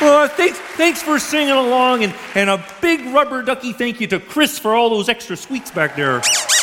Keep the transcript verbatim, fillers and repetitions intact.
Uh, thanks, thanks for singing along, and, and a big rubber ducky thank you to Chris for all those extra squeaks back there.